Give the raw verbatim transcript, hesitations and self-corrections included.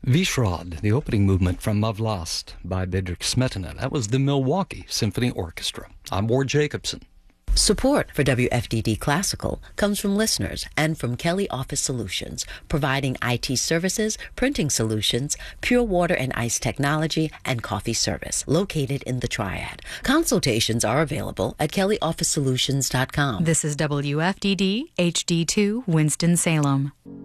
Vishrad, the opening movement from Mavlast by Bedřich Smetana. That was the Milwaukee Symphony Orchestra. I'm Ward Jacobson. Support for W F D D Classical comes from listeners and from Kelly Office Solutions, providing I T services, printing solutions, pure water and ice technology, and coffee service, located in the Triad. Consultations are available at kelly office solutions dot com. This is W F D D H D two Winston-Salem.